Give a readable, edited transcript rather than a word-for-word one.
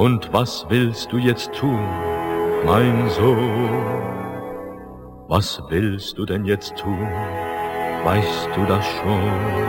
Und was willst du jetzt tun, mein Sohn? Was willst du denn jetzt tun? Weißt du das schon?